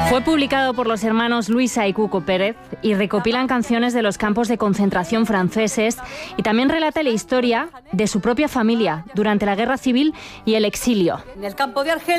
Fue publicado por los hermanos Luisa y Cuco Pérez y recopilan canciones de los campos de concentración franceses y también relata la historia de su propia familia durante la Guerra Civil y el exilio. En el campo de Argel